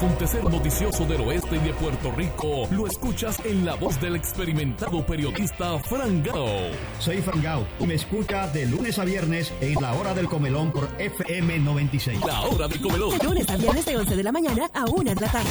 acontecer noticioso del oeste y de Puerto Rico lo escuchas en la voz del experimentado periodista Frangao. Soy Frangao y me escucha de lunes a viernes en La Hora del Comelón por FM 96. La Hora del Comelón. Lunes a viernes de 11 de la mañana a 1 de la tarde.